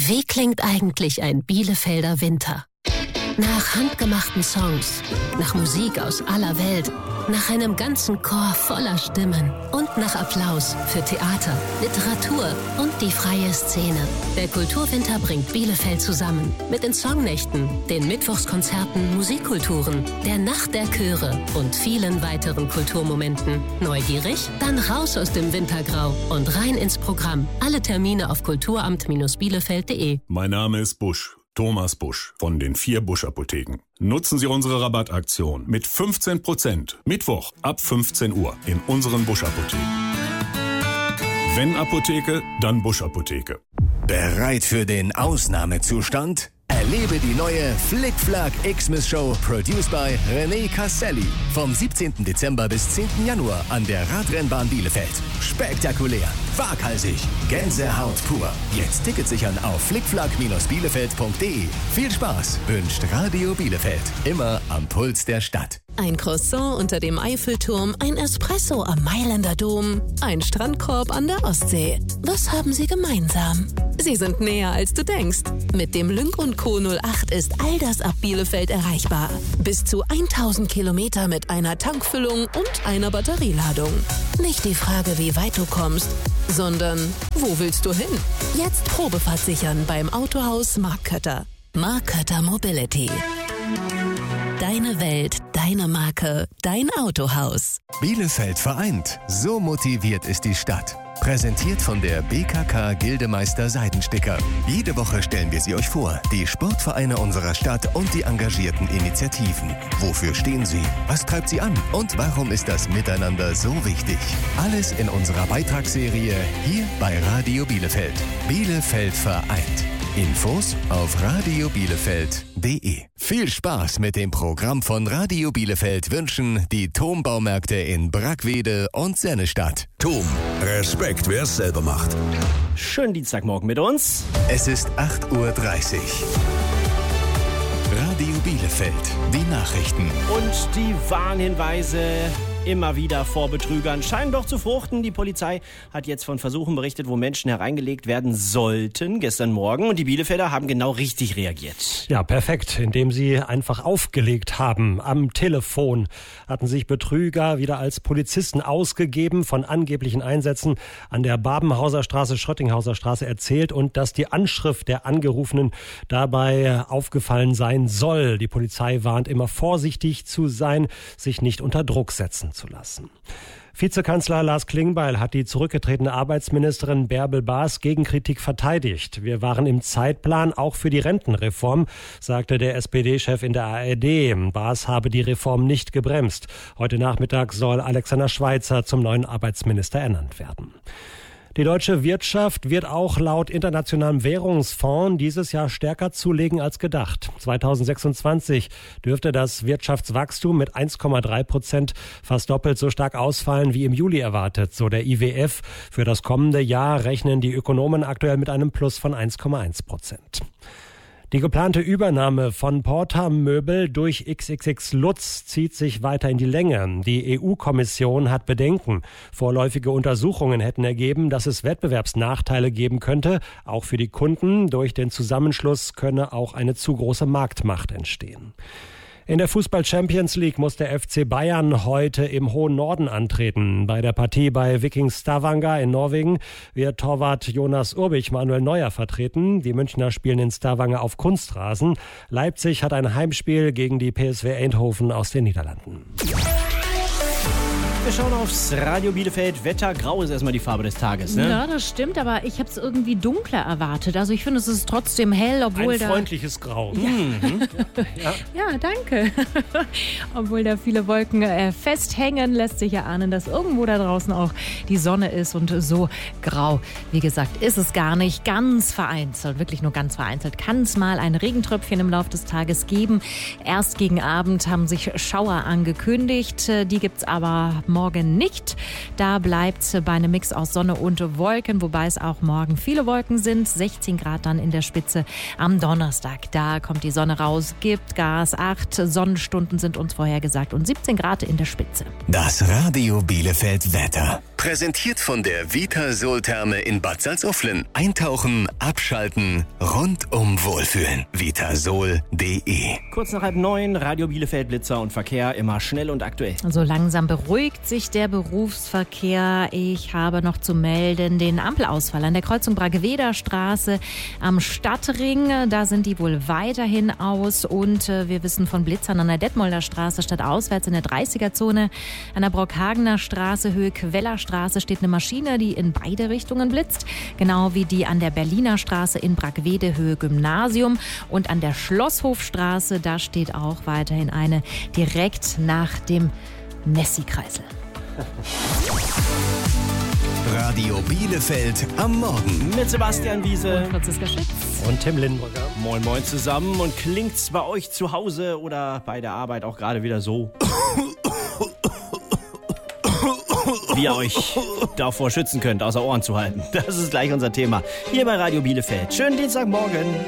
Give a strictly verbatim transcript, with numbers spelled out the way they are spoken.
Wie klingt eigentlich ein Bielefelder Winter? Nach handgemachten Songs, nach Musik aus aller Welt, nach einem ganzen Chor voller Stimmen und nach Applaus für Theater, Literatur und die freie Szene. Der Kulturwinter bringt Bielefeld zusammen mit den Songnächten, den Mittwochskonzerten, Musikkulturen, der Nacht der Chöre und vielen weiteren Kulturmomenten. Neugierig? Dann raus aus dem Wintergrau und rein ins Programm. Alle Termine auf kulturamt Bielefeld punkt de. Mein Name ist Busch. Thomas Busch von den vier Busch-Apotheken. Nutzen Sie unsere Rabattaktion mit fünfzehn Prozent. Mittwoch ab fünfzehn Uhr in unseren Busch-Apotheken. Wenn Apotheke, dann Busch-Apotheke. Bereit für den Ausnahmezustand? Erlebe die neue Flick-Flack Xmas-Show, produced by René Casselli. Vom siebzehnten Dezember bis zehnten Januar an der Radrennbahn Bielefeld. Spektakulär, waghalsig, Gänsehaut pur. Jetzt Tickets sichern auf flickflack Bielefeld punkt de. Viel Spaß wünscht Radio Bielefeld. Immer am Puls der Stadt. Ein Croissant unter dem Eiffelturm, ein Espresso am Mailänder Dom, ein Strandkorb an der Ostsee. Was haben sie gemeinsam? Sie sind näher, als du denkst. Mit dem Lynk und Co. null acht ist all das ab Bielefeld erreichbar. Bis zu tausend Kilometer mit einer Tankfüllung und einer Batterieladung. Nicht die Frage, wie weit du kommst, sondern wo willst du hin? Jetzt Probefahrt sichern beim Autohaus Mark Kötter. Mark Kötter Mobility. Deine Welt, deine Marke, dein Autohaus. Bielefeld vereint. So motiviert ist die Stadt. Präsentiert von der B K K Gildemeister Seidensticker. Jede Woche stellen wir sie euch vor. Die Sportvereine unserer Stadt und die engagierten Initiativen. Wofür stehen sie? Was treibt sie an? Und warum ist das Miteinander so wichtig? Alles in unserer Beitragsserie hier bei Radio Bielefeld. Bielefeld vereint. Infos auf radio bielefeld punkt de. Viel Spaß mit dem Programm von Radio Bielefeld wünschen die Thom-Baumärkte in Brackwede und Sennestadt. Thom, Respekt, wer es selber macht. Schönen Dienstagmorgen mit uns. Es ist acht Uhr dreißig. Radio Bielefeld, die Nachrichten. Und die Warnhinweise immer wieder vor Betrügern scheinen doch zu fruchten. Die Polizei hat jetzt von Versuchen berichtet, wo Menschen hereingelegt werden sollten gestern Morgen. Und die Bielefelder haben genau richtig reagiert. Ja, perfekt, indem sie einfach aufgelegt haben. Am Telefon hatten sich Betrüger wieder als Polizisten ausgegeben, von angeblichen Einsätzen an der Babenhauser Straße, Schröttinghauser Straße erzählt und dass die Anschrift der Angerufenen dabei aufgefallen sein soll. Die Polizei warnt immer vorsichtig zu sein, sich nicht unter Druck setzen zu lassen. Vizekanzler Lars Klingbeil hat die zurückgetretene Arbeitsministerin Bärbel Baas gegen Kritik verteidigt. Wir waren im Zeitplan auch für die Rentenreform, sagte der S P D-Chef in der A R D. Baas habe die Reform nicht gebremst. Heute Nachmittag soll Alexander Schweitzer zum neuen Arbeitsminister ernannt werden. Die deutsche Wirtschaft wird auch laut Internationalem Währungsfonds dieses Jahr stärker zulegen als gedacht. zweitausendsechsundzwanzig dürfte das Wirtschaftswachstum mit eins Komma drei Prozent fast doppelt so stark ausfallen wie im Juli erwartet, so der I W F. Für das kommende Jahr rechnen die Ökonomen aktuell mit einem Plus von eins Komma eins Prozent. Die geplante Übernahme von Porta Möbel durch X X X Lutz zieht sich weiter in die Länge. Die E U-Kommission hat Bedenken. Vorläufige Untersuchungen hätten ergeben, dass es Wettbewerbsnachteile geben könnte. Auch für die Kunden. Durch den Zusammenschluss könne auch eine zu große Marktmacht entstehen. In der Fußball-Champions League muss der F C Bayern heute im hohen Norden antreten. Bei der Partie bei Viking Stavanger in Norwegen wird Torwart Jonas Urbich Manuel Neuer vertreten. Die Münchner spielen in Stavanger auf Kunstrasen. Leipzig hat ein Heimspiel gegen die P S V Eindhoven aus den Niederlanden. Wir schauen aufs Radio Bielefeld. Wetter, grau ist erstmal die Farbe des Tages, ne? Ja, das stimmt, aber ich habe es irgendwie dunkler erwartet. Also ich finde, es ist trotzdem hell, obwohl ein da... freundliches Grau. Ja, Mhm. ja. ja danke. Obwohl da viele Wolken äh, festhängen, lässt sich ja ahnen, dass irgendwo da draußen auch die Sonne ist und so grau. Wie gesagt, ist es gar nicht. Ganz vereinzelt, wirklich nur ganz vereinzelt, kann es mal ein Regentröpfchen im Laufe des Tages geben. Erst gegen Abend haben sich Schauer angekündigt. Die gibt es aber morgen nicht. Da bleibt es bei einem Mix aus Sonne und Wolken, wobei es auch morgen viele Wolken sind. sechzehn Grad dann in der Spitze am Donnerstag. Da kommt die Sonne raus, gibt Gas. Acht Sonnenstunden sind uns vorhergesagt und siebzehn Grad in der Spitze. Das Radio Bielefeld Wetter. Präsentiert von der Vitasol-Therme in Bad Salzuflen. Eintauchen, abschalten, rundum wohlfühlen. vitasol punkt de. Kurz nach halb neun, Radio Bielefeld, Blitzer und Verkehr, immer schnell und aktuell. So langsam beruhigt sich der Berufsverkehr. Ich habe noch zu melden den Ampelausfall an der Kreuzung Brageweder Straße am Stadtring. Da sind die wohl weiterhin aus. Und äh, wir wissen von Blitzern an der Detmolder Straße stadtauswärts in der dreißiger-Zone. An der Brockhagener Straße Höhe Quellerstraße steht eine Maschine, die in beide Richtungen blitzt. Genau wie die an der Berliner Straße in Bragwede Höhe Gymnasium. Und an der Schlosshofstraße, da steht auch weiterhin eine direkt nach dem Nessi-Kreisel. Radio Bielefeld am Morgen. Mit Sebastian Wiese und Franziska Schütz. Und Tim Lindenbrücker. Moin Moin zusammen. Und klingt's bei euch zu Hause oder bei der Arbeit auch gerade wieder so? Wie ihr euch davor schützen könnt, außer Ohren zu halten. Das ist gleich unser Thema hier bei Radio Bielefeld. Schönen Dienstagmorgen.